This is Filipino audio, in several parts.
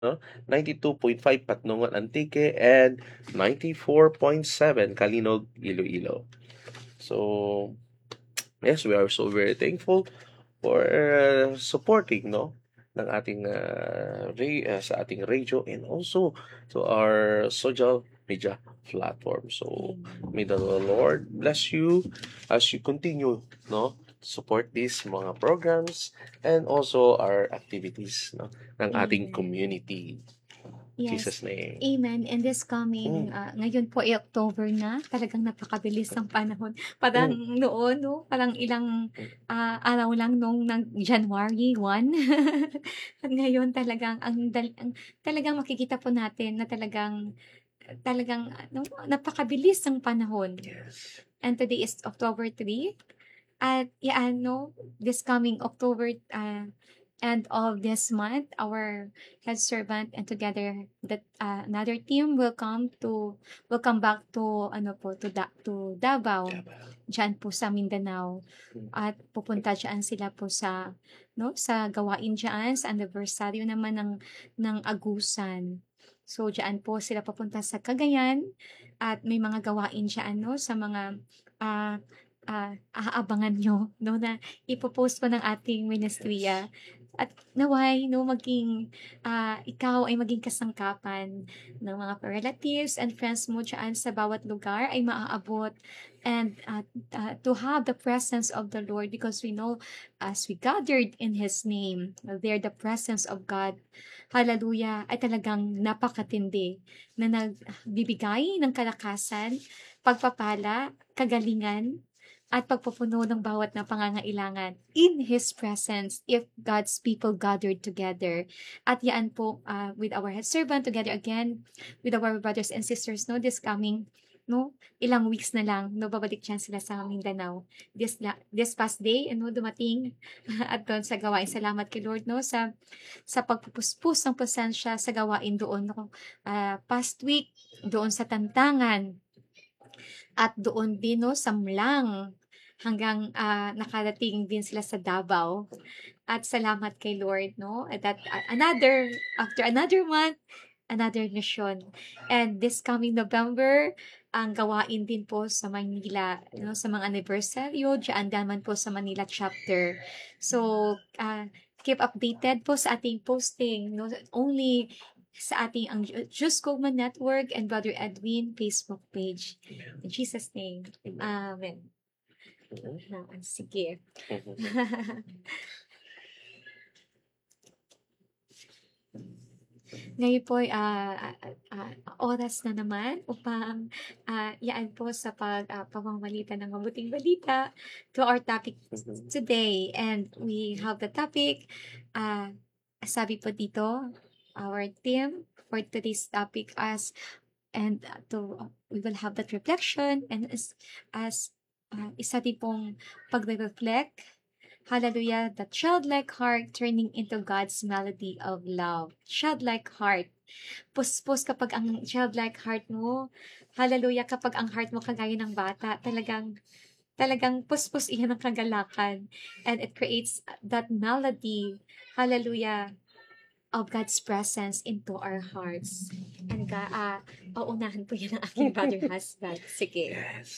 no? 92.5 Patnungan Antique and 94.7 Kalinog, Iloilo. So, yes, we are so very thankful for supporting, no, ng ating sa ating radio and also to our social media platform. So may the Lord bless you as you continue, no, support these mga programs and also our activities, no, ng ating Amen. community. Yes. Jesus name. Amen. And this coming, ngayon po ay October na. Talagang napakabilis ng panahon. Parang noon, no? Parang ilang araw lang nung January 1. At ngayon talagang, talagang makikita po natin na talagang ano, napakabilis ng panahon. Yes. And today is October 3. At no, this coming October, end of this month, our head servant and together that another team will come back to to Davao, diyan po sa Mindanao, at pupunta diyan sila po sa sa gawain diyan sa anniversary naman ng Agusan. So diyan po sila papunta sa Cagayan at may mga gawain diyan sa mga aabangan nyo, no, na ipopost po ng ating ministriya. At naway, no, ikaw ay maging kasangkapan ng mga relatives and friends mo dyan sa bawat lugar ay maaabot and to have the presence of the Lord, because we know as we gathered in His name, there the presence of God, hallelujah, ay talagang napakatindi na nagbibigay ng kalakasan, pagpapala, kagalingan, at pagpupuno ng bawat na pangangailangan in His presence if God's people gathered together. At yan po, with our head servant, together again with our brothers and sisters, no, this coming, no, ilang weeks na lang, no, babalik dyan sila sa Mindanao. This past day, dumating at doon sa gawain. Salamat kay Lord, no, sa pagpupuspos ng presensya sa gawain doon, no, past week, doon sa Tantangan, at doon din, no, sa Mlang, hanggang nakarating din sila sa Davao. At salamat kay Lord, no? That after another month, another mission. And this coming November, ang gawain din po sa Manila, no, sa mga anibersaryo, diyan naman po sa Manila chapter. So, keep updated po sa ating posting, no, only sa ating ang Diyos Kogman Network and Brother Edwin Facebook page. In Jesus' name, Amen. Sige. Ngayon po oras na naman upang yaan po sa pamamagitan ng mabuting balita to our topic today. And we have the topic, sabi po dito, our theme for today's topic we will have that reflection, and as isa din pong pagre-reflect, hallelujah, the childlike heart turning into God's melody of love. Childlike heart. Puspos kapag ang childlike heart mo, hallelujah, kapag ang heart mo kagaya ng bata, talagang puspos iyan ng kagalakan. And it creates that melody, hallelujah, of God's presence into our hearts. And paunahan po yan ang aking brother husband. Sige. Yes.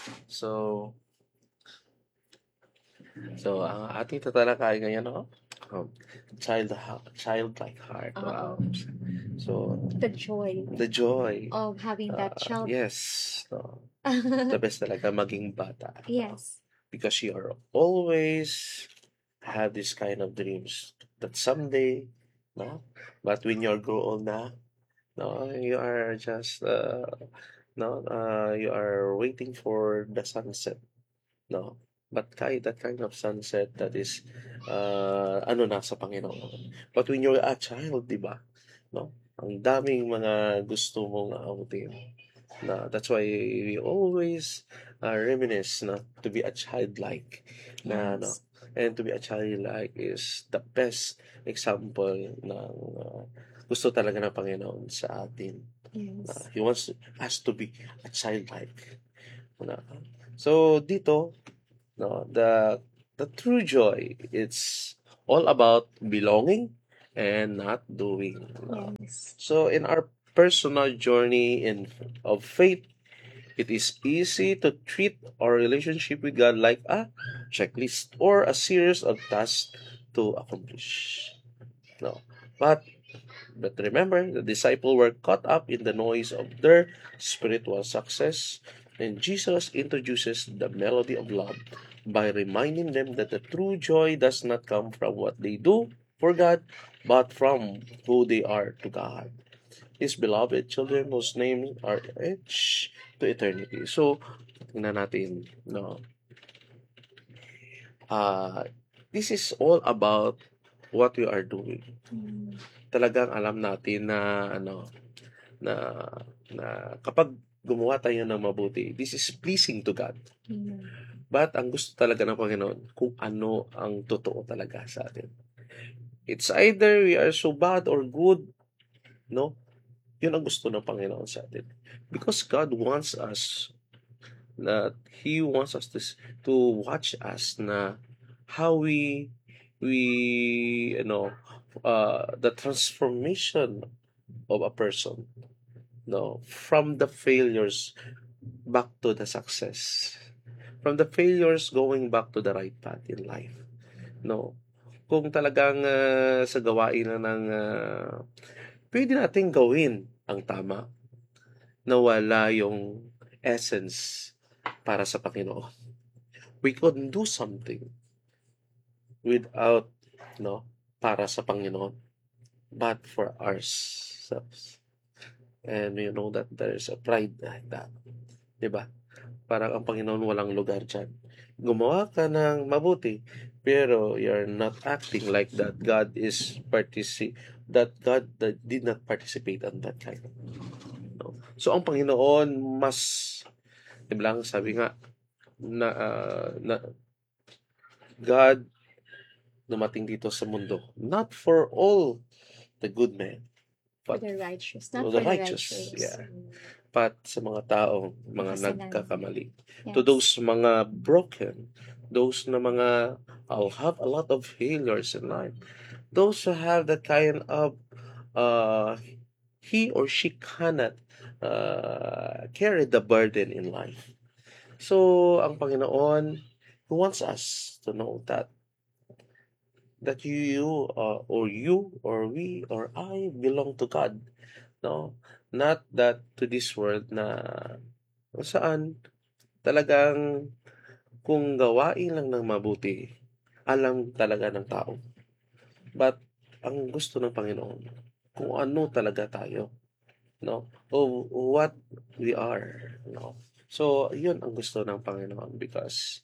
So ang ating tatalakayin ngayon, no? Childlike heart. Wow. So The joy of having that child. Yes. No. The best talaga maging bata. Yes. Because you are always have this kind of dreams that someday, no? But when you grow old na, no, you are just you are waiting for the sunset, no? But that kind of sunset that is nasa Panginoon. But when you're a child, di ba? No? Ang daming mga gusto mong abutin. No, that's why we always reminisce to be a childlike. Yes. No? And to be a childlike is the best example ng gusto talaga ng Panginoon sa atin. Yes. He wants us to be a childlike. So dito, no, the true joy, it's all about belonging and not doing. No. Yes. So in our personal journey of faith, it is easy to treat our relationship with God like a checklist or a series of tasks to accomplish. No. But remember, the disciples were caught up in the noise of their spiritual success, and Jesus introduces the melody of love by reminding them that the true joy does not come from what they do for God, but from who they are to God. His beloved children whose names are etched to eternity. So, tingnan natin, no? Uh, this is all about what we are doing. Mm. Talagang alam natin na na kapag gumawa tayo ng mabuti, this is pleasing to God. Mm. But ang gusto talaga ng Panginoon, kung ano ang totoo talaga sa atin. It's either we are so bad or good, no? Yun ang gusto ng Panginoon sa atin. Because God wants us, that He wants us to watch us na how we the transformation of a person, no, from the failures back to the success, from the failures going back to the right path in life, no. Kung talagang sa gawain na ng pwede nating gawin ang tama, na wala yung essence para sa Panginoon, we could do something without, no, para sa Panginoon, but for ourselves. And you know that there's a pride like that. Diba? Parang ang Panginoon walang lugar dyan. Gumawa ka ng mabuti, pero you're not acting like that. That God that did not participate on that kind. No? So ang Panginoon mas, diba lang sabi nga, na God dumating dito sa mundo, not for all the good men, For but the righteous, for not the for the righteous, righteous. yeah. But sa mga taong mga Makasalanan. nagkakamali. Yes. To those mga broken, those na mga I'll have a lot of failures in life, those who have that kind of uh, he or she cannot carry the burden in life. So, ang Panginoon, He wants us to know that you or we or I belong to God. No? Not that to this world na kung saan talagang kung gawain lang ng mabuti, alam talaga ng tao. But ang gusto ng Panginoon, kung ano talaga tayo, no? O what we are, no? So, yun ang gusto ng Panginoon because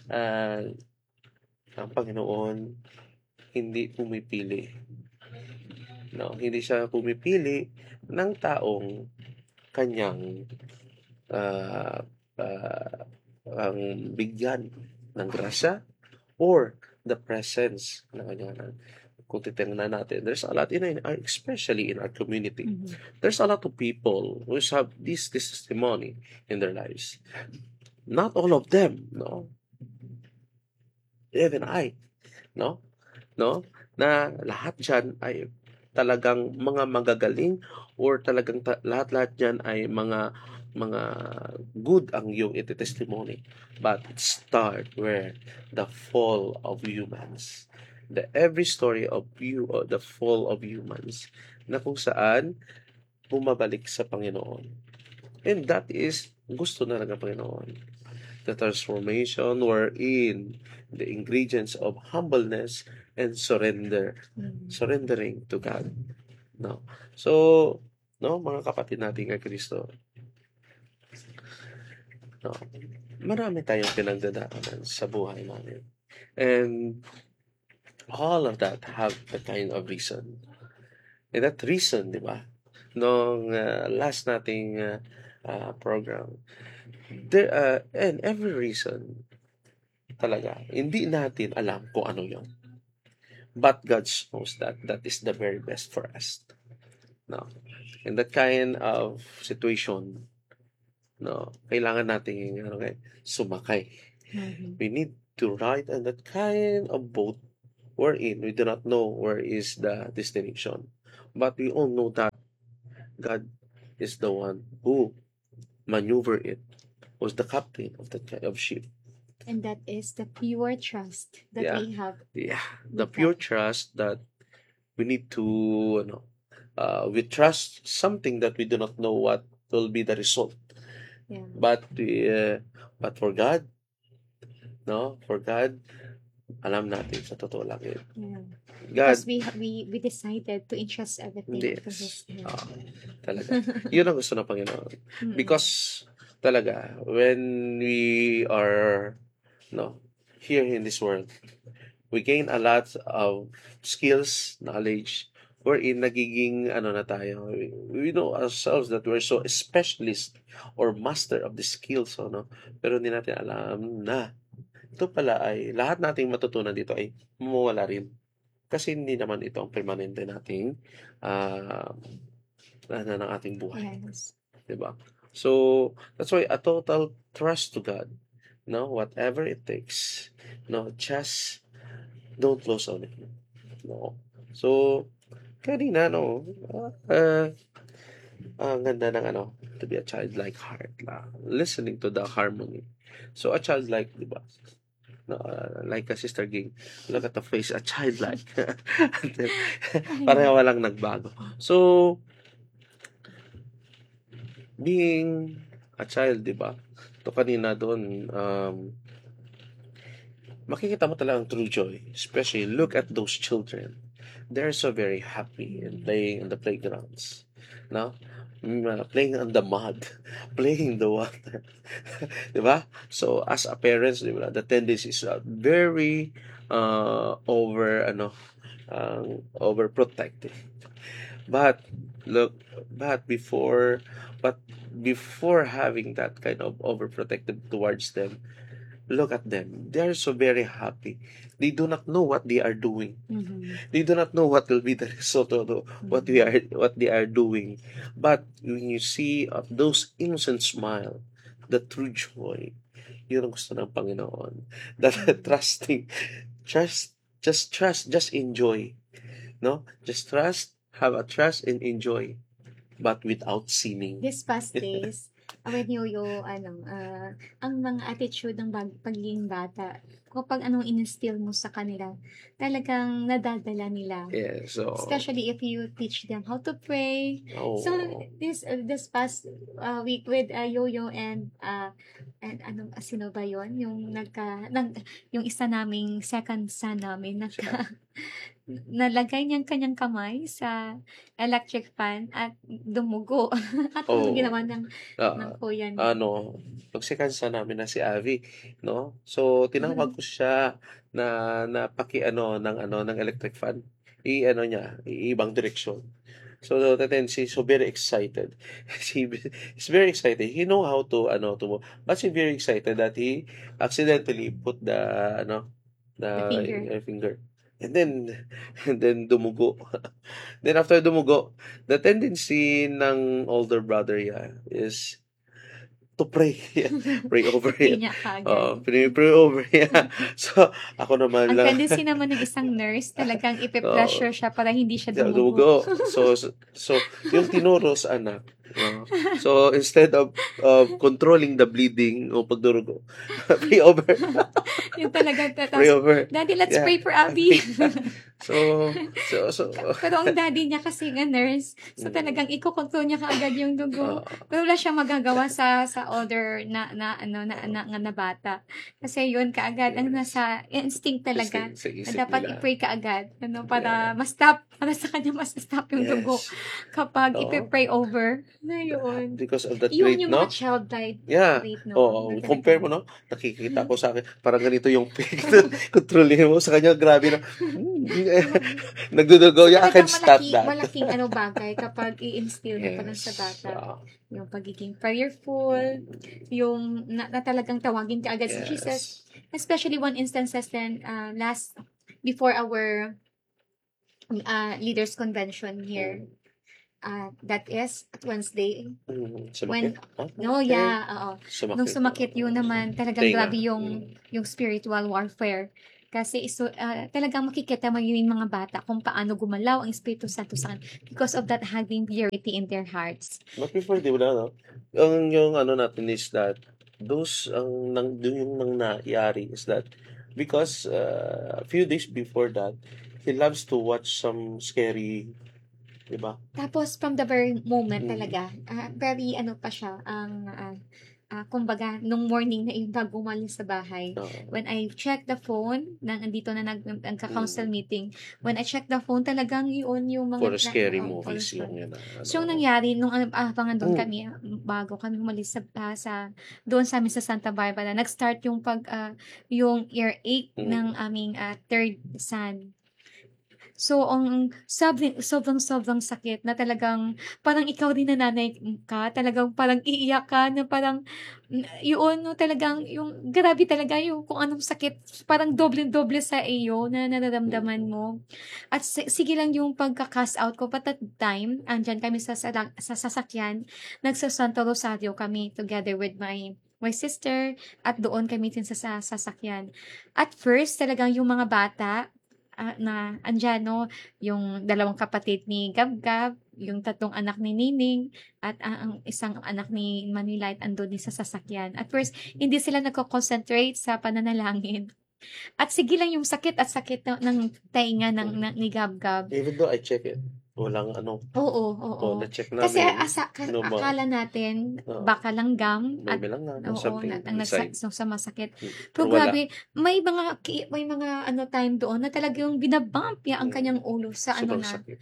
ang Panginoon hindi pumipili, no? Hindi siya pumipili ng taong kanyang ah, ah, ang bigyan ng grasya or the presence ng kanya. Kung titingnan natin, there's a lot especially in our community. Mhm. There's a lot of people who have this testimony in their lives. Not all of them, no. Even I, no, no, na lahat dyan ay talagang mga magagaling or talagang lahat-lahat dyan ay mga good ang iyong iti-testimony. But it start where the fall of humans. Every story of the fall of humans na kung saan bumabalik sa Panginoon. And that is gusto na ng Panginoon. The transformation wherein the ingredients of humbleness and surrendering to God. No. So, no, mga kapatid natin kay Kristo. No. Marami tayong pinagdadaanan sa buhay natin. And all of that have a kind of reason. And that reason, di ba? Nung last nating program, and every reason talaga, hindi natin alam kung ano yon. But God knows that is the very best for us. No. In that kind of situation, no, kailangan natin sumakay. Mhm. We need to ride on that kind of boat wherein we do not know where is the destination. But we all know that God is the one who maneuver it, was the captain of that kind of ship. And that is the pure trust that Yeah, we have yeah. The with pure God. trust that we need to, we trust something that we do not know what will be the result. Yeah. But for God, no, for God, alam natin sa totoo lang yun. Yeah. God, Because we decided to entrust everything to His yes. hand. Talaga. Yun ang gusto ng Panginoon. Mm-mm. Because, talaga, when we are, no, here in this world, we gain a lot of skills, knowledge, wherein nagiging, na tayo, we know ourselves that we're so specialist or master of the skills, no? Pero hindi natin alam na ito pala ay, lahat nating matutunan dito ay mawawala rin. Kasi hindi naman ito ang permanente nating ah ng ating buhay, Yes. 'di ba? So, that's why a total trust to God, no, whatever it takes, no, just don't lose on it, no. So, kanina, no, ang ganda ng to be a childlike heart, listening to the harmony. So, a childlike, di ba? No, like a Sister Ging, look at the face, a childlike. Parang walang nagbago. So, being a child, di ba? To kanina doon, makikita mo talagang true joy. Especially, look at those children. They're so very happy and playing in the playgrounds. No? Playing on the mud, playing in the water. Di ba? So, as a parents, di ba, the tendency is very overprotective. But look, but before having that kind of overprotective towards them, look at them. They're so very happy. They do not know what they are doing. Mm-hmm. They do not know what will be the result of what they are doing. But when you see those innocent smile, the true joy, yun ang gusto ng Panginoon. That just trust, just enjoy. No? Just trust, have a trust and enjoy, but without sinning. This past days, when ang mga attitude ng pagiging bata, kapag anong in-instill mo sa kanila, talagang nadadala nila. Yeah, so, Especially if you teach them how to pray. oh, So this past week with Yoyo and sino ba yon, yung yung isa naming second son namin nalagay niyang kanyang kamay sa electric fan at dumugo. At ano oh, ginawa ng kuya niya? pagsikansa namin na si Avi, no? So, tinawag ko siya na ng electric fan. Ibang direksyon. So, the tendency, so very excited. He's very excited. He know how to, but he's very excited that he accidentally put the finger. And then dumugo. Then after dumugo, the tendency ng older brother is to pray. Pray over him. Niya kagad. Pray over him. So, ako naman Ang lang. tendency naman ng isang nurse, talagang ipe-pressure siya para hindi siya dumugo. So, yung tinuro sa anak. So, instead of controlling the bleeding o pagdurugo, pray over. Yung talagang Pray over. Daddy, let's Yeah. pray for Abby. So, Pero ang daddy niya kasi nga nurse, so talagang iko-control niya kaagad yung dugo. Pero wala siyang magagawa sa older na bata. Kasi yun kaagad ang nasa instinct talaga. Isip Dapat nila. i-pray kaagad, para ma-stop, para sa kanya mas-stop yung dugo kapag Oo. ipe-pray over. Na yun. Because of that Yun trait, yung no? mga childlike Yeah. trait, no? Oo, Na compare mo, no? Nakikita ko sa akin, parang ganito yung kontrolin mo sa kanya, grabe na. Nagdudugo, I can stop that. Malaking bagay kapag i-instill mo pa lang sa bata. Yung pagiging prayerful, yung na talagang tawagin ka agad si Jesus. Especially one instances then, before our leaders convention here. That is at Wednesday. Sumakit? Oo. Nung sumakit yun naman, talagang Tenga. grabe yung spiritual warfare Kasi talagang makikita mo yung mga bata kung paano gumalaw ang Espiritu Santo sa kanila because of that having purity in their hearts. But before, di ba, no? Yung ano natin is that, yung nang nangyari is that, because a few days before that, he loves to watch some scary, di ba? Tapos from the very moment Mm. talaga, very ano pa siya, kumbaga, nung morning na yung bago umalis sa bahay, Oo. when I check the phone, andito na nagka-council Mm. meeting, when I check the phone, talagang yun yung mga For scary for movies lang scary. yun. So, yung nangyari, nung abangan doon Mm. kami, bago kami umalis doon sa amin sa Santa Barbara, nag-start yung yung earache ng aming third son. So, ang sobrang sakit na talagang parang ikaw din na nanay ka, talagang parang iiyak ka na parang yun 'no, talagang yung grabe talaga yung kung anong sakit, parang dobleng-doble sa iyo na nararamdaman mo. At sige lang yung pagka-cast out ko, but that time, andiyan kami sa sasakyan, nagsa-Santo Rosario kami together with my sister at doon kami din sa sasakyan. At first, talagang yung mga bata, na andiyan 'no, yung dalawang kapatid ni Gabgab, yung tatlong anak ni Nining, at ang isang anak ni Manilite andun din sa sasakyan. At first, hindi sila nagko-concentrate sa pananalangin. At sige lang yung sakit at sakit ng tainga ni Gabgab. Even though I check it, walang ano, Oo. na-check Kasi namin, akala natin Oo. baka langgam at maybe lang nga, oo, something ang inside. sa masakit. Pero Pero wala. grabe, may mga ano time doon na talagang binabump niya ang kanyang ulo sa Sobrang sakit.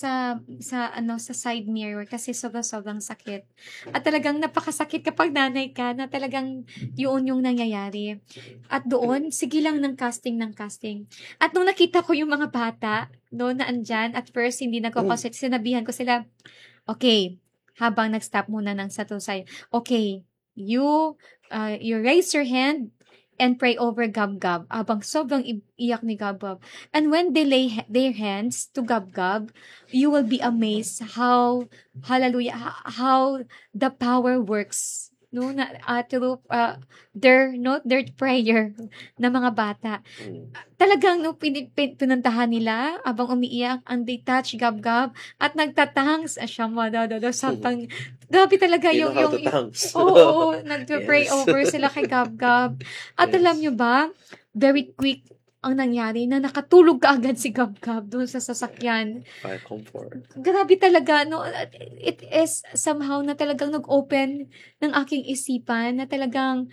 sa side mirror kasi sobrang sakit. At talagang napakasakit kapag nanay ka na talagang yun yung nangyayari. At doon, sige lang ng casting. At nung nakita ko yung mga bata, no, na andyan, at first, hindi nagko-concentrate, sinabihan ko sila, okay, habang nag-stop muna ng satusay, okay, you raise your hand and pray over Gab-Gab. Abang sobrang iyak ni Gab-Gab. And when they lay their hands to Gab-Gab, you will be amazed hallelujah, how the power works. No, na through their prayer na mga bata. Talagang no, pinuntahan nila abang umiiyak and they touch Gab-Gab at nagtatangs siya sampang grabe talaga You know how to yung thanks. oo, nagpe-pray Yes. over sila kay Gab-Gab. At Yes. alam nyo ba, very quick ang nangyari na nakatulog kaagad si Gab-Gab doon sa sasakyan. Fire comfort. Grabe talaga, no? It is somehow na talagang nag-open ng aking isipan na talagang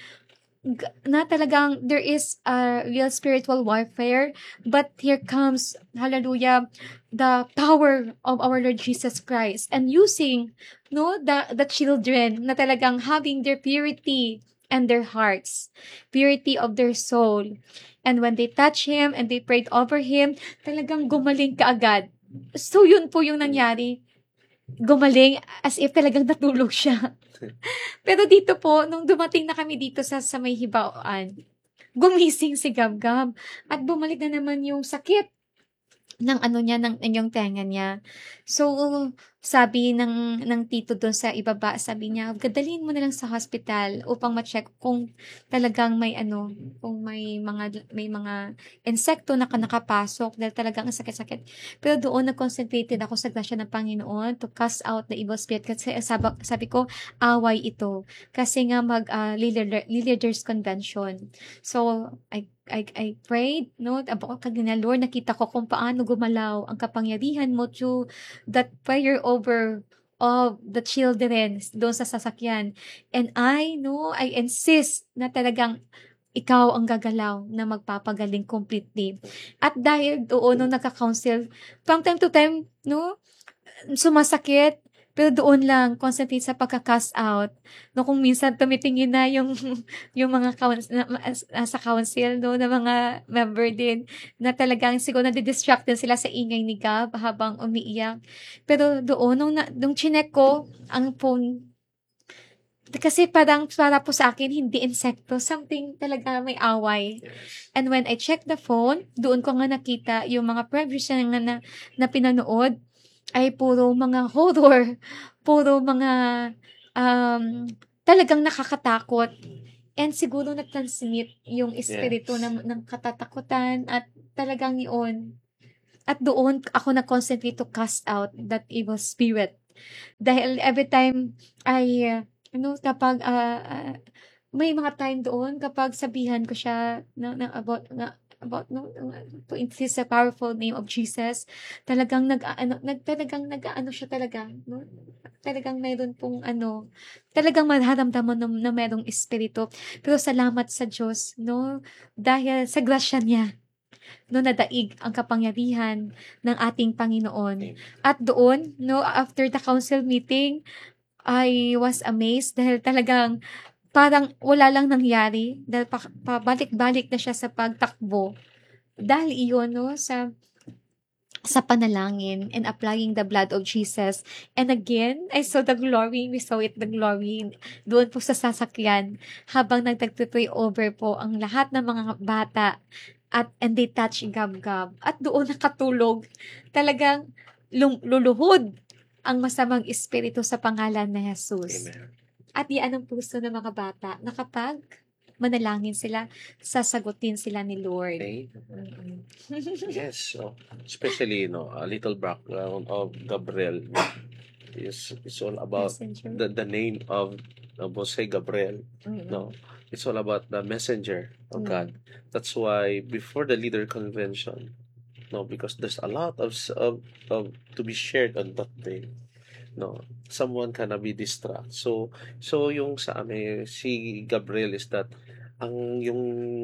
there is a real spiritual warfare, but here comes, hallelujah, the power of our Lord Jesus Christ and using the children na talagang having their purity and their hearts, purity of their soul. And when they touch Him and they prayed over Him, talagang gumaling kaagad. So yun po yung nangyari. Gumaling as if talagang natulog siya. Pero dito po, nung dumating na kami dito sa may hibauan, gumising si Gab-Gab at bumalik na naman yung sakit ng yung tenga niya. So, sabi ng tito doon sa ibaba, sabi niya, gadalhin mo na lang sa hospital upang ma-check kung talagang kung may mga insekto na nakapasok dahil talagang ang sakit-sakit. Pero doon nag-concentrated ako sa grasya ng Panginoon to cast out the evil spirit kasi sabi ko, away ito. Kasi nga leaders convention. So, I prayed, about kagina Lord, nakita ko kung paano gumalaw ang kapangyarihan mo to that prayer over of the children doon sa sasakyan. And I insist na talagang ikaw ang gagalaw na magpapagaling completely. At dahil doon nung nagka-counsel, from time to time, sumasakit, pero doon lang, concentrate sa pagka-cast out. Kung minsan tumitingin na yung mga sa council, na mga member din, na talagang siguro nadidistract din sila sa ingay ni Gab habang umiiyak. Pero doon, nung chinek ko ang phone, kasi para po sa akin, hindi insekto, something talaga may away. And when I check the phone, doon ko nga nakita yung mga previews na pinanood, ay puro mga horror, puro mga talagang nakakatakot. And siguro na-transmit yung espiritu Yes. ng katatakutan at talagang yun. At doon ako na-concentrate to cast out that evil spirit. Dahil every time ay, kapag, may mga time doon kapag sabihan ko siya about to insist sa powerful name of Jesus, talagang talagang nag-aano siya talaga, no? Talagang meron pong talagang mararamdaman na merong espiritu. Pero salamat sa Diyos, no? Dahil sa grasya niya, no, nadaig ang kapangyarihan ng ating Panginoon. Amen. At doon, no, after the council meeting, I was amazed dahil talagang parang wala lang nangyari dahil pabalik-balik na siya sa pagtakbo. Dahil iyon, no, sa panalangin and applying the blood of Jesus. And again, I saw the glory. We saw it, the glory. Doon po sa sasakyan habang nagtagpipray over po ang lahat ng mga bata and they touch gab-gab. At doon nakatulog. Talagang luluhod ang masamang espiritu sa pangalan na Jesus. Amen. At iyan ang puso ng mga bata na kapag manalangin sila, sasagutin sila ni Lord. Okay. Mm-mm. Yes. So, especially, a little background of Gabriel is all about Messenger. the name of Jose Gabriel. Mm-mm. No, it's all about the messenger of Mm. God. That's why before the leader convention, no, because there's a lot of to be shared on that day. No, someone cannot be distracted. So yung sa amin, si Gabriel is that yung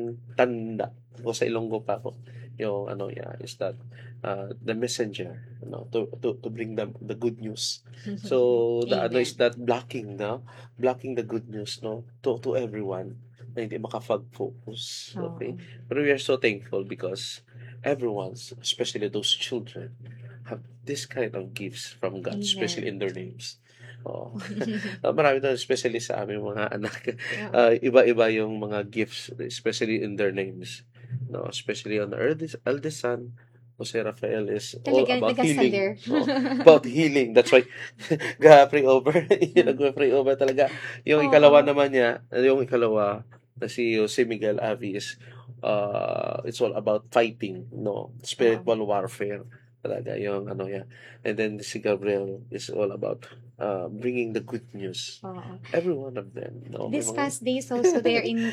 tanda o sa Ilonggo pa ako, yung is that the messenger, to bring the good news. So the Amen. is that blocking the good news, to everyone na hindi makapag-focus. Okay, Oo. but we are so thankful because everyone's, especially those children, have this kind of gifts from God, especially Amen. in their names. Oh. Marami doon, especially sa aming mga anak. Oo. Iba-iba yung mga gifts, especially in their names. No, especially on the eldest son, Jose Rafael, is all Talagang about healing. nagasander. No, about healing. That's why pray over. Nag-pray over talaga. Yung ikalawa Oo. naman niya, na si Jose Miguel Avi is it's all about fighting, spiritual warfare talaga yung and then si Gabriel is all about bringing the good news. Oo. Every one of them, may This mga past days also they're in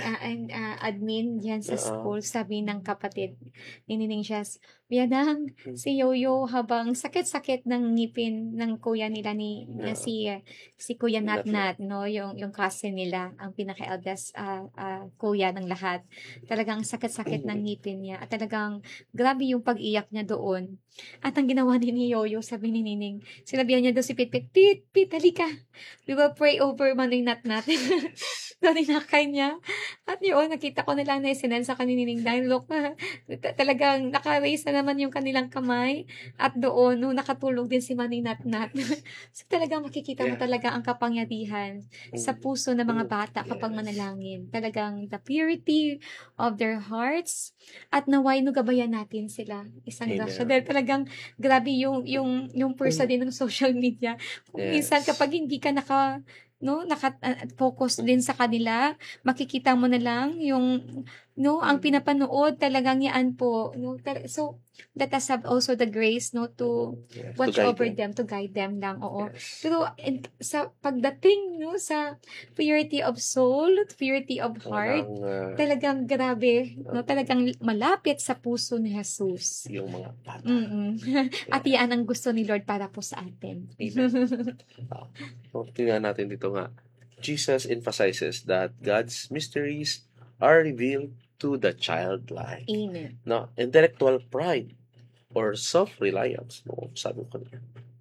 admin diyan sa Oo. school. Sabi ng kapatid ni Nining Jess, "Yanang, si Yoyo habang sakit-sakit ng ngipin ng kuya nila na Oo. si Kuya Natnat. Natnat, no, yung cousin nila, ang pinaka-eldest kuya ng lahat. Talagang sakit-sakit ng ngipin niya at talagang grabe yung pag-iyak niya doon. At ang ginawa ni Yoyo, sabi ni Nining, sinabihan niya daw si Pit, Pit, halika. We will pray over Manoy Natnat." So, tinakay niya. At yun, nakita ko na lang na isinend sa kaninining dahil look na talagang naka-raise na naman yung kanilang kamay. At doon, no, nakatulog din si Manoy Natnat. So, talagang makikita mo Yeah. talaga ang kapangyarihan sa puso ng mga bata kapag Yes. manalangin. Talagang the purity of their hearts at naway no gabayan natin sila. Isang grasya. Amen. Dahil talagang grabe yung persa din ng social media. Kung minsan Yes. kapag hindi ka focus din sa kanila, makikita mo na lang yung ang pinapanood talagang yaan po, so let us have also the grace to Yes, watch to guide over them. them, to guide them lang, oo. Yes. Pero sa pagdating sa purity of soul, purity of heart, Walang talagang grabe, talagang malapit sa puso ni Jesus. yung mga bata. At yan ang gusto ni Lord para po sa atin. Amen. So, tingnan natin dito nga. Jesus emphasizes that God's mysteries are revealed to the childlike. Amen. No, intellectual pride or self-reliance. No, sabi ko na.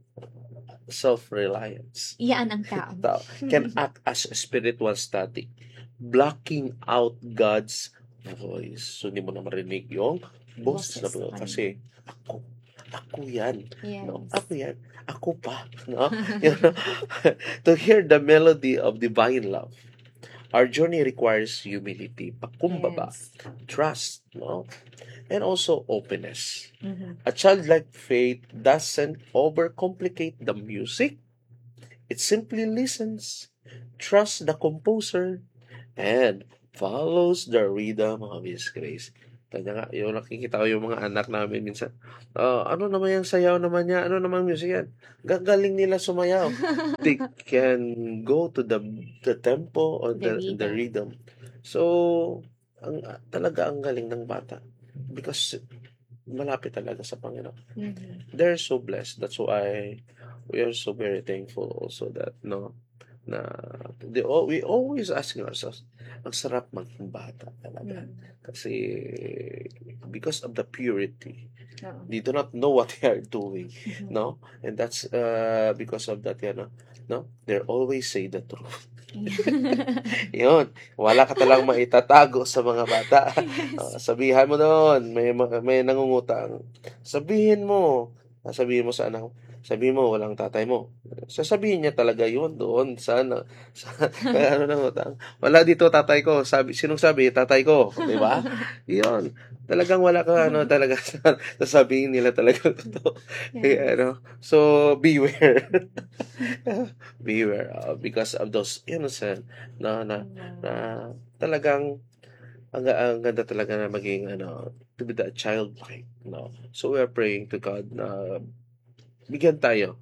Self-reliance. Iyan ang tao. Can act as a spiritual static, blocking out God's voice. So, hindi mo na marinig yung boses na Boses. kasi ako yan. Yes. No, ako yan. Ako pa. No? To hear the melody of divine love, our journey requires humility, pakumbaba, Yes. trust, and also openness. Mhm. A childlike faith doesn't overcomplicate the music. It simply listens, trusts the composer, and follows the rhythm of His grace. Kanya nga, yung nakikita ko yung mga anak namin minsan, ano naman yung sayaw naman niya, ano naman music yan. Gagaling nila sumayaw. They can go to the tempo or The the rhythm. rhythm. So, talaga ang galing ng bata. Because malapit talaga sa Panginoon. They're so blessed. That's why we are so very thankful also that, no, na we always asking ourselves, ang sarap maging bata talaga. Kasi because of the purity, Oo. they do not know what they are doing, no? And that's because of that, no? They always say the truth. Yun, wala ka talang maitatago sa mga bata. Yes. Sabihan mo doon, may nangungutang. Sabihin mo sa anak mo, sabihin mo walang tatay mo. Sasabihin niya talaga yun doon sa kaya ano nang utang. Wala dito tatay ko. Sinong sabi? Tatay ko, 'di ba? Yun. Talagang wala ka talaga sasabihin nila talaga totoo. Kaya Yes. so beware. Beware because of those innocent na talagang ang ganda talaga na maging to be that childlike, no? So we are praying to God na bigyan tayo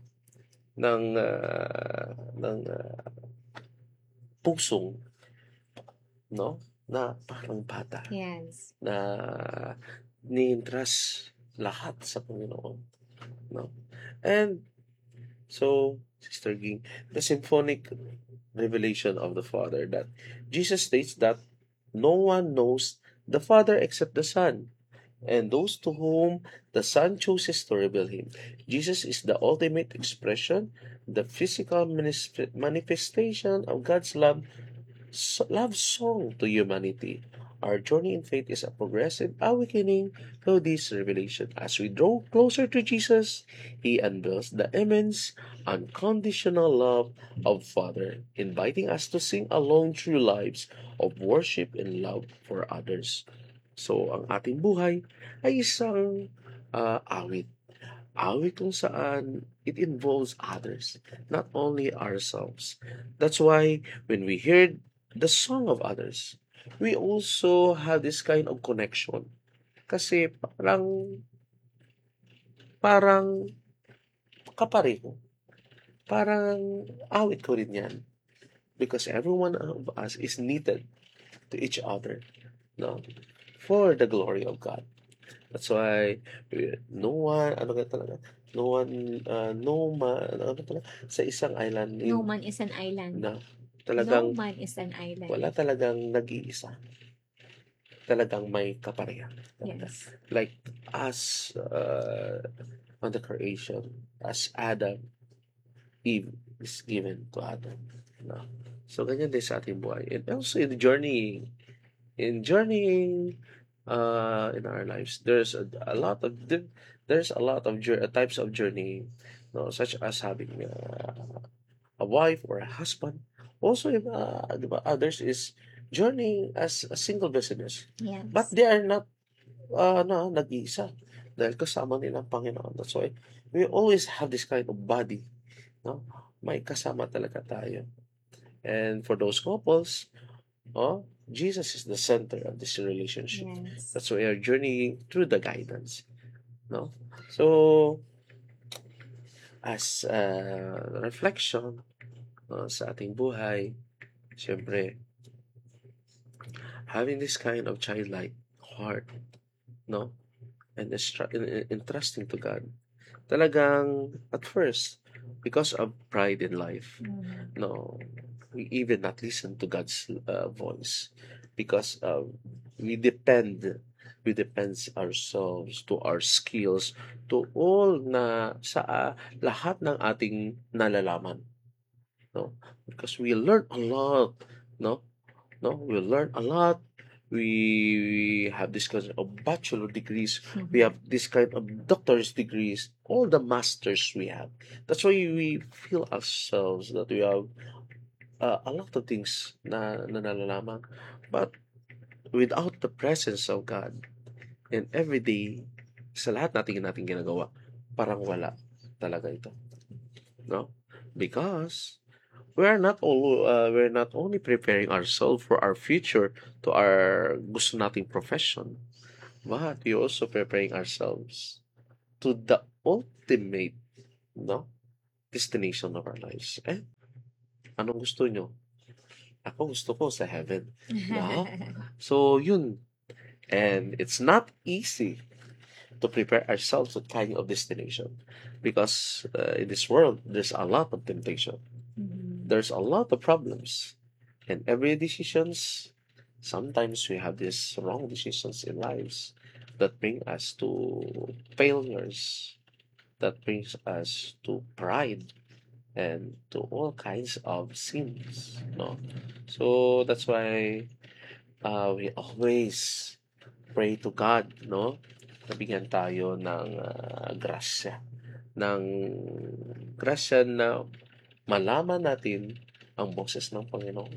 ng pusong, no, na parang bata Yes. na ni-entrust lahat sa Panginoon, no? And so, Sister Ging, the symphonic revelation of the Father that Jesus states that no one knows the Father except the Son, and those to whom the Son chooses to reveal Him. Jesus is the ultimate expression, the physical manifestation of God's love song to humanity. Our journey in faith is a progressive awakening to this revelation. As we draw closer to Jesus, He unveils the immense, unconditional love of Father, inviting us to sing along through lives of worship and love for others. So, ang ating buhay ay isang awit. Awit kung saan it involves others, not only ourselves. That's why when we hear the song of others, we also have this kind of connection. Kasi parang kapareho. Parang awit ko rin yan. Because everyone of us is needed to each other, no? For the glory of God. That's why no one, ano ka talaga, no one, ano talaga, sa isang island, No man is an island. na No talagang man is an island. wala talagang nag-iisa. Talagang may kapareha. Talaga. Yes. Like us on the creation, as Adam, Eve is given to Adam. No? So, ganyan din sa ating buhay. And also in journeying in our lives, there's a lot of types of journey, no, such as having a wife or a husband. Also, di ba, others is journeying as a single business, but Yes. they are not nag-iisa dahil kasama nila ang Panginoon. That's why we always have this kind of body, no? May kasama talaga tayo. And for those couples, Jesus is the center of this relationship. Yes. That's why we are journeying through the guidance, no? So, as reflection sa ating buhay, siyempre, having this kind of childlike heart, no? And entrusting to God. Talagang, at first, because of pride in life, no, we even not listen to God's voice because we depend ourselves to our skills to all na sa lahat ng ating nalalaman, no, because we learn a lot, no, we learn a lot. We have this kind of bachelor degrees. We have this kind of doctor's degrees. All the masters we have. That's why we feel ourselves that we have a lot of things na nalalaman. But without the presence of God and every day, sa lahat nating ginagawa, parang wala talaga ito. No? Because we're not only preparing ourselves for our future to our gusto nating profession, but we also preparing ourselves to the ultimate, no, destination of our lives. Anong gusto nyo? Ako gusto ko sa heaven. No? So, yun. And it's not easy to prepare ourselves to kind of destination because in this world, there's a lot of temptation. There's a lot of problems. And every decisions, sometimes we have these wrong decisions in lives that bring us to failures, that brings us to pride and to all kinds of sins. No? So that's why we always pray to God, no? Nabigyan tayo ng grasya. Ng grasya na malaman natin ang boses ng Panginoon.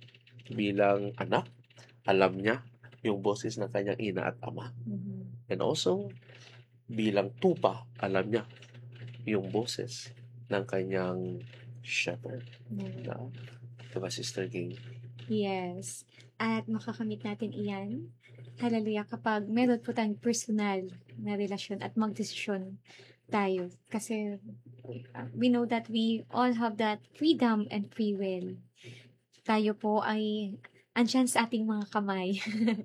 Bilang anak, alam niya yung boses ng kanyang ina at ama. And also, bilang tupa, alam niya yung boses ng kanyang shepherd. No? Diba, Sister Ging? Yes. At makakamit natin iyan. Hallelujah. Kapag meron po tayong personal na relasyon at magdesisyon tayo. Kasi we know that we all have that freedom and free will. Tayo po ay andyan sa ating mga kamay.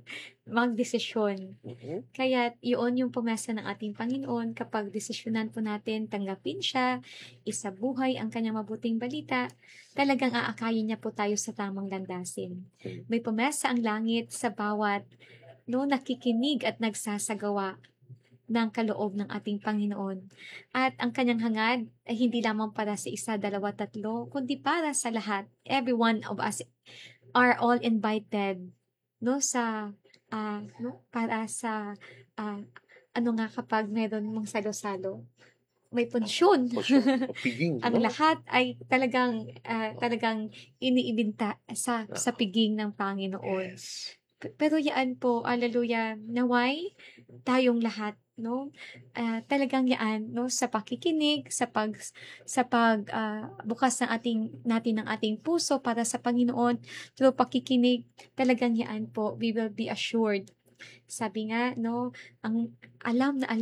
Magdesisyon. Kaya yun yung pumasa ng ating Panginoon kapag desisyonan po natin, tanggapin siya, isabuhay ang kanyang mabuting balita, talagang aakayin niya po tayo sa tamang landasin. May pumasa ang langit sa bawat nakikinig at nagsasagawa ng kaloob ng ating Panginoon. At ang kanyang hangad ay hindi lamang para sa isa, dalawa, tatlo, kundi para sa lahat. Every one of us are all invited sa para sa kapag meron mong salo-salo, may punsyon. Piging, Ang lahat ay talagang iniibinta sa piging ng Panginoon. Yes. Pero yan po, hallelujah, naway tayong lahat, talagang yan, sa pakikinig, sa bukas natin ng ating puso para sa Panginoon, through pakikinig, talagang yan po, we will be assured. Sabi nga, ang alam na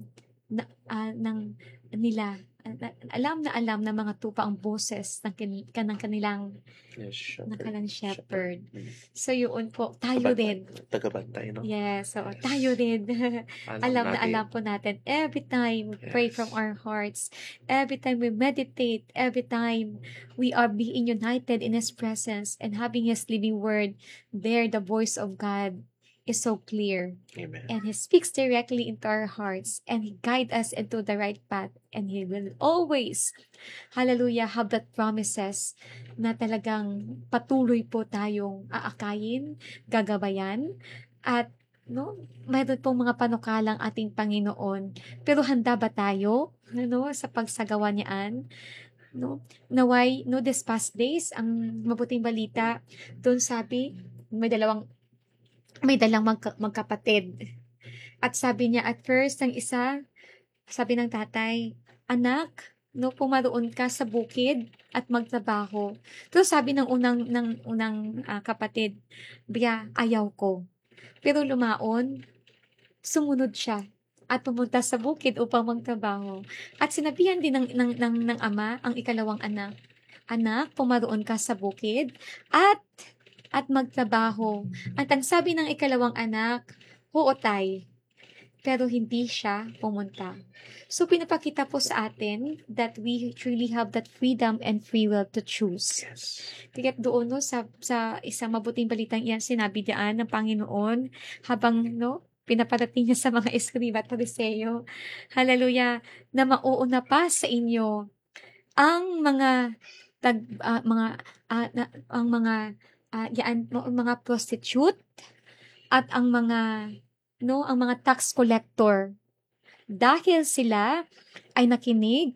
alam ng mga tupa ang boses ng kanilang shepherd. So yun po, tayo din. Tagabantay, no? Yes, so tayo din. Alam po natin. Every time we pray from our hearts, every time we meditate, every time we are being united in His presence and having His living word, there the voice of God is so clear. Amen. And He speaks directly into our hearts and He guides us into the right path and He will always, hallelujah, have that promises na talagang patuloy po tayong aakayin, gagabayan, at mayroon pong mga panukalang ating Panginoon. Pero handa ba tayo sa pagsagawa niyaan? Naway, this past days, ang mabuting balita, doon sabi, may dalang magkapatid. At sabi niya at first, ang isa, sabi ng tatay, anak, pumaroon ka sa bukid at magtrabaho. Pero sabi ng unang kapatid, ayaw ko. Pero lumaon, sumunod siya at pumunta sa bukid upang magtrabaho. At sinabihan din ng ama, ang ikalawang anak, anak, pumaroon ka sa bukid at magtrabaho. At ang sabi ng ikalawang anak, oo tay, pero hindi siya pumunta. So, pinapakita po sa atin that we truly have that freedom and free will to choose. Yes. Kaya doon sa isang mabuting balitang iyan, sinabi diyan ng Panginoon habang pinaparating niya sa mga eskriba at Pariseo, hallelujah, na mauuna pa sa inyo ang mga mga prostitute at ang mga tax collector, dahil sila ay nakinig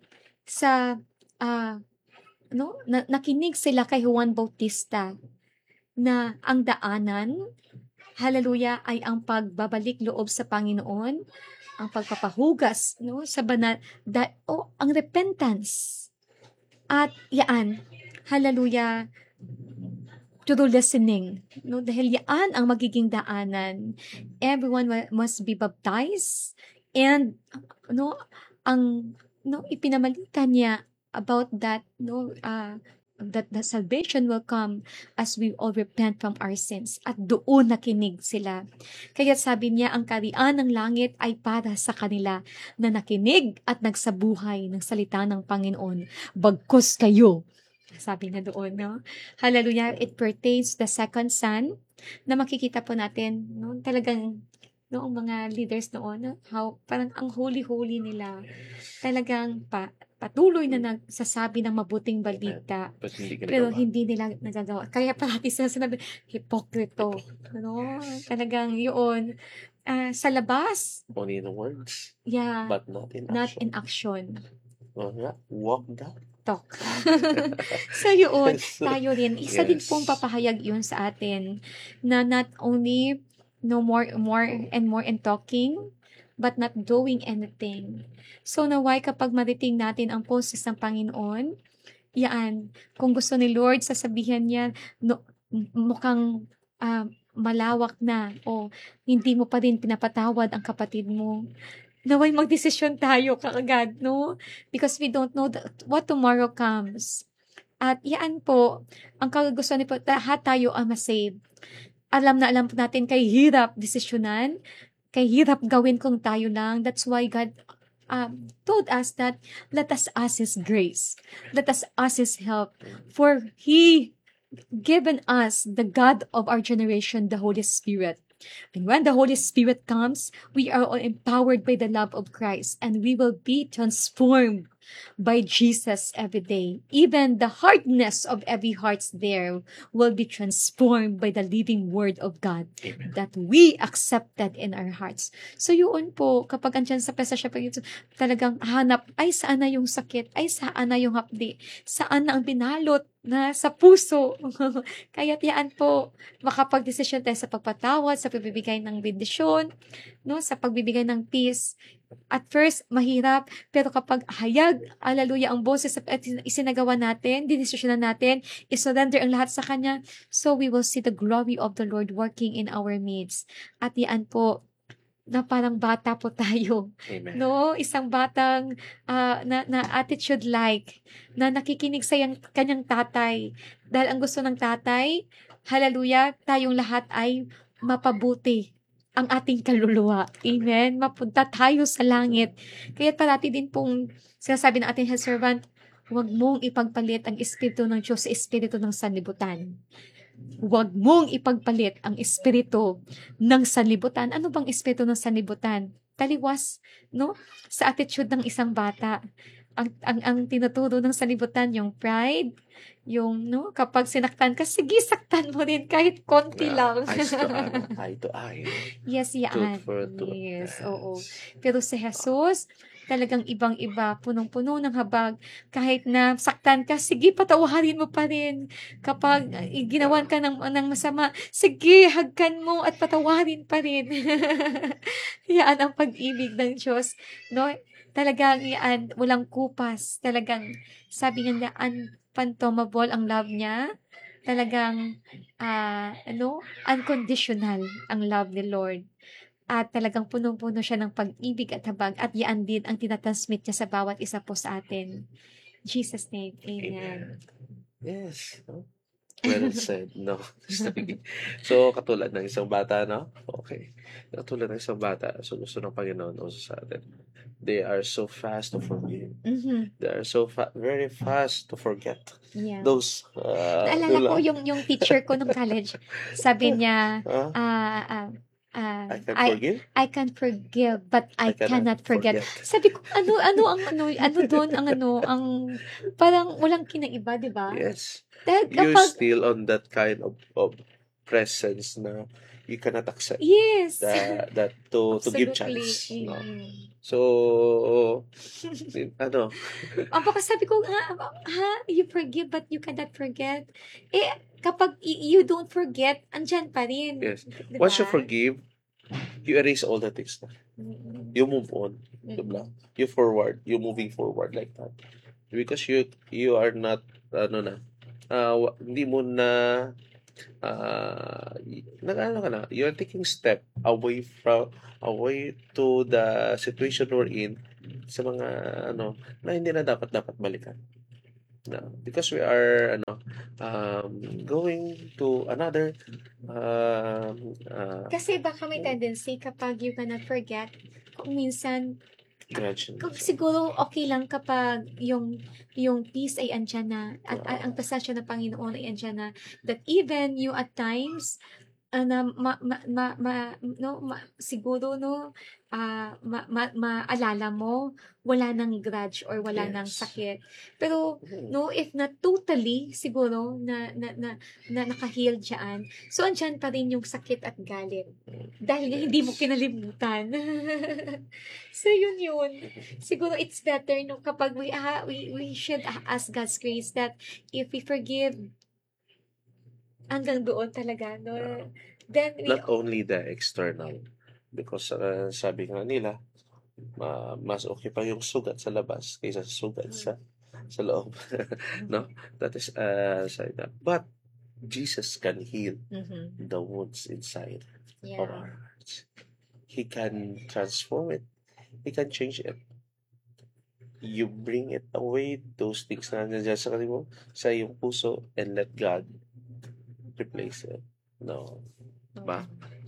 sila kay Juan Bautista na ang daanan, hallelujah, ay ang pagbabalik loob sa Panginoon, ang pagpapahugas sa banal ang repentance. At yaan, hallelujah, through listening. No, dahil yan ang magiging daanan. Everyone must be baptized and no ang no ipinamalita niya about that that the salvation will come as we all repent from our sins. At doon nakinig sila. Kaya sabi niya, ang kariyan ng langit ay para sa kanila na nakinig at nagsabuhay ng salita ng Panginoon. Bagkus kayo. Sabi na doon, no? Hallelujah. It pertains the second son na makikita po natin, no? Talagang, no, ang mga leaders noon, no? How, parang ang holy-holy nila. Talagang patuloy na nagsasabi ng mabuting balita. Pero hindi nila nagagawa. Kaya parati sila sinabi, hipokrito. Ano? Talagang yun. Sa labas. Only in words. Yeah. But not in action. Not in action. Walk that. Talk. So yun, tayo rin. Isa din pong papahayag yun sa atin na not only more and more in talking, but not doing anything. So naway kapag mariting natin ang poses ng Panginoon, yan, kung gusto ni Lord, sasabihan niya, no, mukhang malawak na o hindi mo pa rin pinapatawad ang kapatid mo. Naway magdesisyon tayo kaagad, no? Because we don't know what tomorrow comes. At yan po, ang kagusto ni po, lahat tayo ang masave. Alam na alam po natin, kay hirap desisyonan, kay hirap gawin kung tayo lang. That's why God told us that let us ask His grace. Let us ask His help. For He given us the God of our generation, the Holy Spirit. And when the Holy Spirit comes, we are all empowered by the love of Christ, and we will be transformed by Jesus every day. Even the hardness of every heart there will be transformed by the living Word of God. Amen. That we accepted in our hearts. So yun po, kapag andyan sa presensya pa yun, talagang hanap, ay saan na yung sakit, ay saan na yung hapdi, saan na ang binalot na sa puso. Kaya tiyaan po, makapag-desisyon tayo sa pagpatawad, sa pagbibigay ng bendisyon, no, sa pagbibigay ng peace. At first, mahirap, pero kapag hayag, hallelujah, ang boses at isinagawa natin, dinesisyonan natin, isurrender ang lahat sa Kanya, so we will see the glory of the Lord working in our midst. At yan po, na parang bata po tayo. Amen. No? Isang batang na attitude like, na nakikinig sa kanyang tatay. Dahil ang gusto ng tatay, hallelujah, tayong lahat ay mapabuti ang ating kaluluwa. Amen? Mapunta tayo sa langit. Kaya parati din pong sinasabi ng ating servant, huwag mong ipagpalit ang espiritu ng Diyos sa espiritu ng sanlibutan. Huwag mong ipagpalit ang espiritu ng sanlibutan. Ano bang espiritu ng sanlibutan? Taliwas, no? Sa attitude ng isang bata. Ang tinuturo ng sanlibutan, yung pride, yung, no, kapag sinaktan ka, sige, saktan mo rin kahit konti lang. Eye to eye. Yes, yan. Tooth for tooth. Yes, oo. Pero si Jesus, talagang ibang-iba, punong-puno ng habag. Kahit na saktan ka, sige, patawarin mo pa rin. Kapag ginawan ka ng masama, sige, hagkan mo at patawarin pa rin. Yan ang pag-ibig ng Diyos. No? Talagang yan, walang kupas. Talagang, sabi nga unfathomable ang love niya. Talagang, unconditional ang love ni Lord. At talagang punong-puno siya ng pag-ibig at habag. At yan din ang tinatransmit niya sa bawat isa po sa atin. In Jesus' name, amen. Yes. No? Well said. No. So, katulad ng isang bata, no? Okay. Katulad ng isang bata, so gusto ng Panginoon also sa atin. They are so fast to forgive. Mm-hmm. They are so very fast to forget. Yeah. Those, naalala ko yung teacher ko nung college. Sabi niya, I can forgive? I can forgive, but I cannot forget. Sabi ko, ano doon, ang parang walang kinaiba, di ba? Yes. Dahil You're still on that kind of presence na you cannot accept. Yes. That to give chance. No? So, Ang baka sabi ko, you forgive but you cannot forget. Kapag you don't forget, andyan pa rin. Yes. Diba? Once you forgive, you erase all the things na. You move on. Diba? You're moving forward like that. Because you are not, hindi mo na nag-ano ka na, you're taking step away to the situation we're in sa mga ano na hindi na dapat balikan. No, because we are going to another Kasi baka may tendency kapag you cannot forget, kung minsan, graduation. kung siguro okay lang kapag yung peace ay andyan na, at ang pasensya ng Panginoon ay andyan na, that even you at times, na siguro no, maalala mo wala nang grudge or wala nang Yes. sakit. Pero no, if not totally siguro na naka-heal diyan, so andyan pa rin yung sakit at galit dahil nga hindi mo kinalimutan. So yun. Siguro it's better no kapag we should ask God's grace that if we forgive hanggang doon talaga, no? Then we, Not only the external, because sabi nga nila, mas okay pa yung sugat sa labas kaysa sa sugat sa loob. No? That is side up. But Jesus can heal the wounds inside of yeah. our hearts. He can transform it. He can change it. You bring it away, those things na nandiyan sa kanimo, sa iyong puso, and let God replace it. No. Diba?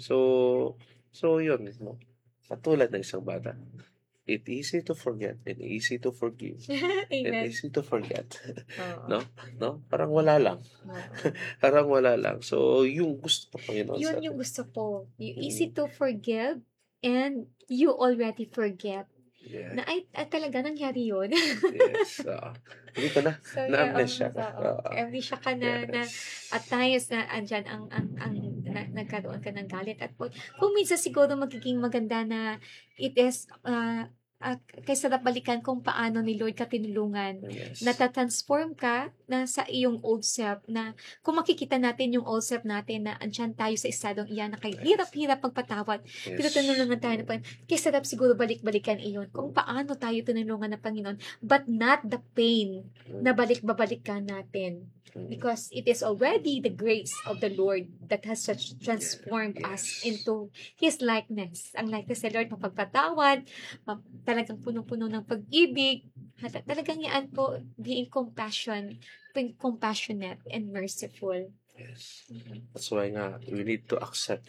So yun, no? Katulad ng isang bata. It's easy to forget and easy to forgive and Amen. easy to forget. Oo. No? Parang wala lang. Parang wala lang. So, yung gusto ng Panginoon sa Yun yung atin. gusto ko. Easy to forgive and you already forget. Yeah. Na ay talaga nangyari yun. Yes. Hindi ko na. So, Na-amnesia ka. amnesia ka na Yes. at times na andyan nagkaroon ka ng galit. At kung minsan siguro magiging maganda na it is, kaysa balikan kung paano ni Lord ka tinulungan. Yes. Natatransform ka na sa iyong old self, na kung makikita natin yung old self natin na andyan tayo sa estadong iyan na kay hirap-hirap magpatawad. Yes. Pero tinulungan tayo ng Panginoon. Kaya sarap siguro balik-balikan iyon. Kung paano tayo tinulungan ng Panginoon, but not the pain na balik-babalikan natin. Because it is already the grace of the Lord that has transformed us into His likeness. Ang likeness ni Lord, mapagpatawad, talagang punong-puno ng pag-ibig, talagang yan po, being compassionate and merciful. Yes. That's why nga, we need to accept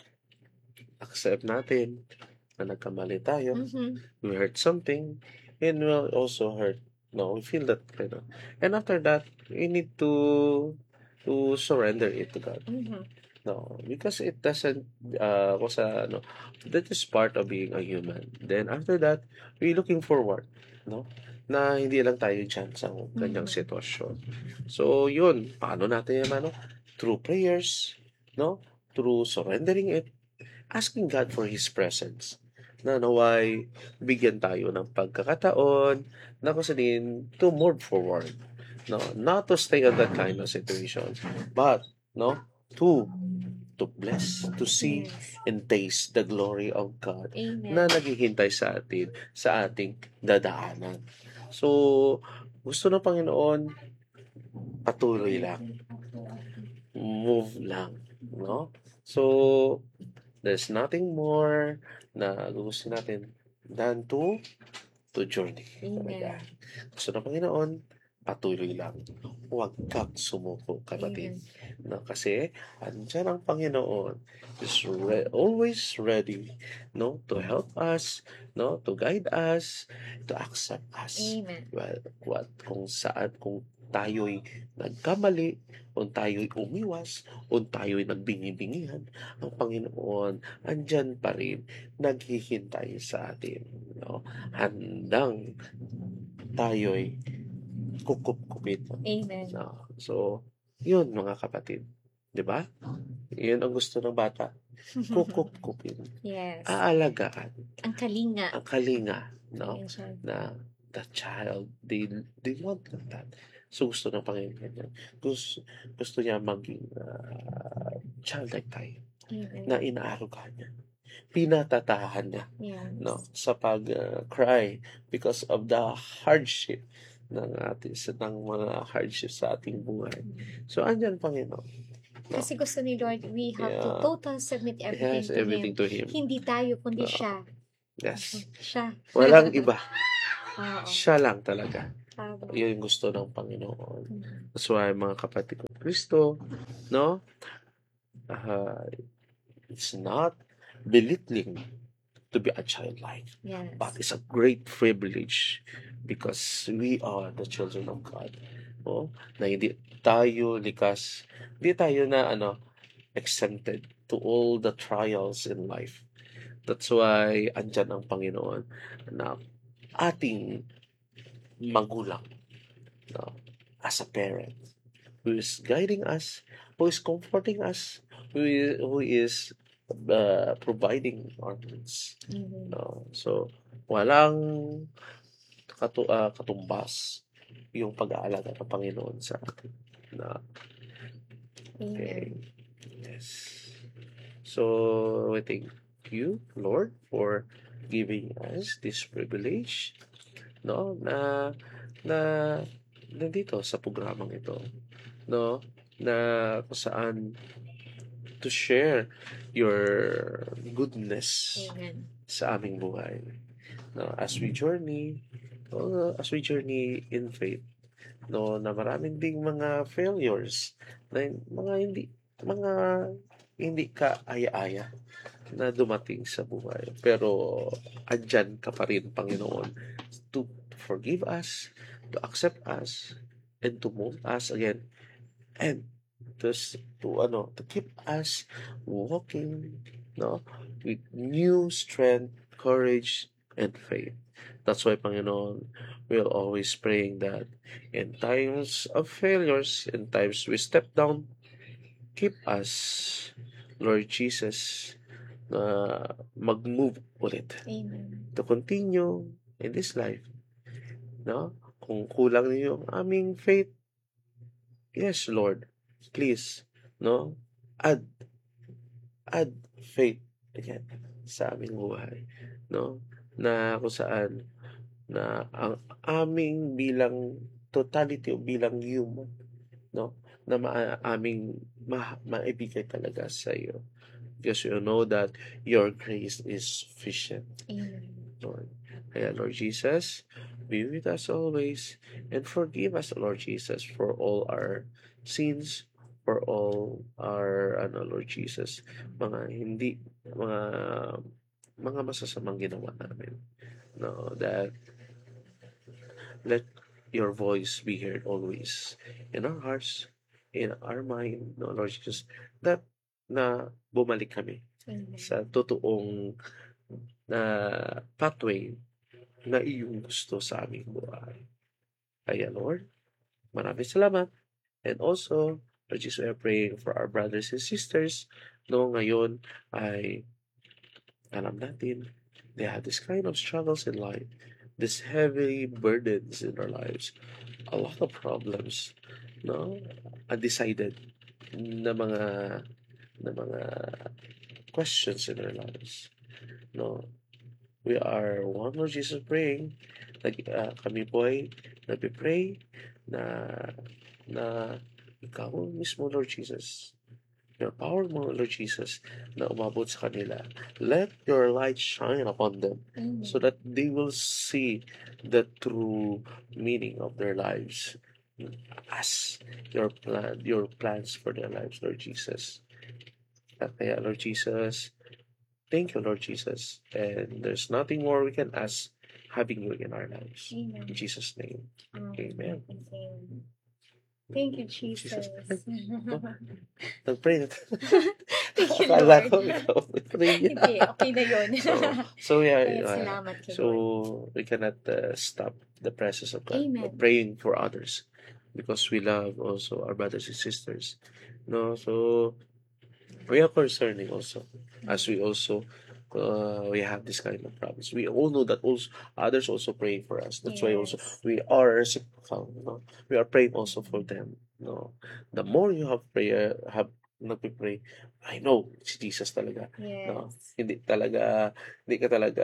natin na nagkamali tayo. We hurt something, and we'll also hurt. No, we feel that, and after that, we need to surrender it to God. No, because it doesn't, that is part of being a human. Then after that, we looking forward, no, na hindi lang tayo dyan sa ganyang sitwasyon. So, yun, paano natin yan, through prayers, no, through surrendering it, asking God for His presence, na naway bigyan tayo ng pagkakataon na kusanin to move forward, no, not to stay on that kind of situation, but to bless, to see and taste the glory of God. Amen. Na naghihintay sa atin sa ating dadaanan. So, gusto ng Panginoon, patuloy lang, move lang, no? So, there's nothing more na gusto natin than to journey. Amen. Gusto ng Panginoon, patuloy lang. Huwag kang sumuko, kapatid. No, kasi andyan ang Panginoon is always ready, no, to help us, no, to guide us, to accept us. Amen. Well, kung tayo'y nagkamali, kung tayo'y umiwas, kung tayo'y nagbingi-bingihan, ang Panginoon andyan pa rin, naghihintay sa atin, no, handang tayo'y kukup-kupit. Amen. No. So, yun mga kapatid. 'Di ba? Yun ang gusto ng bata. Kukup-kupin. Yes. Aalagaan. Ang kalinga. Ang kalinga. No? Amen. Na the child, they want that. So, gusto ng Panginoon yan. Gusto niya maging childlike tayo. Amen. Na inaarugan niya. Pinatatahan niya. Yes. No? Sa pag-cry because of the hardship ng mga hardships sa ating buhay. So, andyan, Panginoon. No? Kasi gusto ni Lord, we have to Yeah. total submit everything Yes, to everything Him. to Him. Hindi tayo, kundi No. siya. Yes. Siya. Walang iba. Oo. Siya lang talaga. Tama. Yun yung gusto ng Panginoon. Mhm. That's why, mga kapatid ko, Kristo, no? It's not belittling to be a childlike, Yes. but it's a great privilege because we are the children of God. Oh, na hindi tayo likas, hindi tayo na exempted to all the trials in life. That's why andyan ang Panginoon na ating magulang, no? As a parent who is guiding us, who is comforting us, who is providing our needs. Mhm. No? So, walang katumbas yung pag-aalaga ng Panginoon sa atin. Na, okay. Amen. Yes. So, I thank you, Lord, for giving us this privilege, no, na nandito sa programang ito, no, na kung saan to share your goodness Amen. sa aming buhay. No, as we journey in faith, no, na maraming ding mga failures, na mga hindi ka aya-aya na dumating sa buhay. Pero andyan ka pa rin, Panginoon, to forgive us, to accept us, and to mold us again, and to keep us walking, no, with new strength, courage, and faith. That's why, Panginoon, we're always praying that in times of failures, in times we step down, keep us, Lord Jesus, na mag-move ulit, Amen. to continue in this life, no? Kung kulang yung aming faith, yes, Lord, please, no? Add faith again sa aming buhay, no? Na kung saan na ang aming bilang totality o bilang human, no? Na aming maibigay talaga sa iyo. Because you know that your grace is sufficient, Amen. Lord. Kaya, Lord Jesus, be with us always and forgive us, Lord Jesus, for all our sins, for all our, Lord Jesus, mga, mga masasamang ginawa namin. No, that let your voice be heard always in our hearts, in our mind, no, Lord Jesus, that na bumalik kami Amen. sa totoong na pathway na iyong gusto sa aming buhay. Kaya, Lord, maraming salamat. And also, Lord Jesus, we are praying for our brothers and sisters. No, ngayon ay alam natin, they have this kind of struggles in life, these heavy burdens in their lives, a lot of problems, no, undecided na mga questions in their lives. No, we are one Lord Jesus praying. Kami po ay nagpipray na na ikaw mismo, Lord Jesus, your power mo, Lord Jesus, na umabot sa kanila. Let your light shine upon them so that they will see the true meaning of their lives as your plans for their lives, Lord Jesus. Kaya, Lord Jesus, thank you, Lord Jesus. And there's nothing more we can ask having you in our lives. Amen. In Jesus' name. Amen. Thank you, Jesus. Nag-pray na. Thank you, Akala Lord. ko ikaw nag-pray. Hindi, okay na yun. So yeah, Kaya salamat kay so Lord. we cannot stop the presence of God, Amen. praying for others, because we love also our brothers and sisters. No, so we are concerning also, as we also we have this kind of problems. We all know that also others also praying for us. That's why also Yes. we are reciprocal. No, we are praying also for them. No, the more you have prayer, have nagpe-pray, I know si Jesus talaga, no? Yes. Hindi ka talaga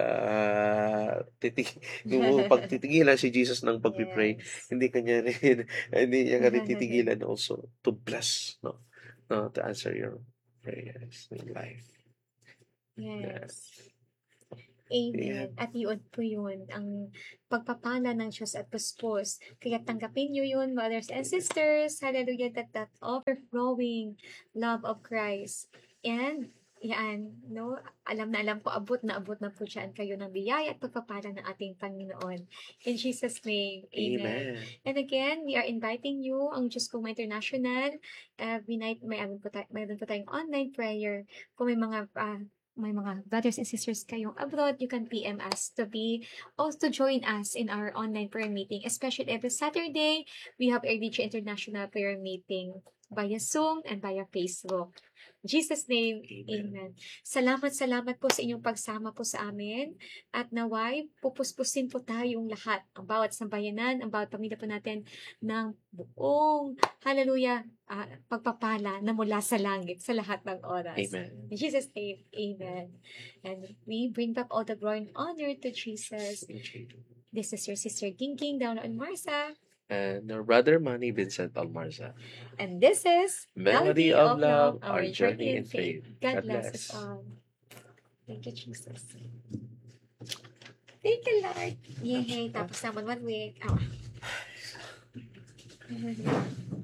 yung pagtitigilan si Jesus ng pagpe-pray, Yes. hindi kanya rin hindi niya ka rin titigilan also to bless, no? No, to answer your prayers in life. Yeah. Yes. Amen. At yun po yun, ang pagpapala ng Diyos at puspos. Kaya tanggapin nyo yun, brothers and sisters. Hallelujah, that overflowing love of Christ. And, yan, no, alam na alam ko, abot na po dyan kayo ng biyaya at pagpapala ng ating Panginoon. In Jesus' name, amen. Amen. And again, we are inviting you, ang Diyos Kong International, every night, mayroon po tayong online prayer. Kung may mga brothers and sisters kayong abroad, you can PM us to join us in our online prayer meeting. Especially every Saturday, we have RDG International Prayer Meeting via Zoom and via Facebook. In Jesus' name, amen. Salamat po sa inyong pagsama po sa amin. At naway, pupuspusin po tayong lahat, ang bawat sambayanan, ang bawat pamilya po natin ng buong, hallelujah, pagpapala na mula sa langit sa lahat ng oras. Amen. In Jesus' name, amen. And we bring back all the glory and honor to Jesus. This is your sister Gingging down on Marsa. And your brother Manny Vincent Almarza. And this is Melody of Love, our journey in faith. God bless us all. Thank you, Jesus. Thank you, Lord. Yay, tapos naman 1 week.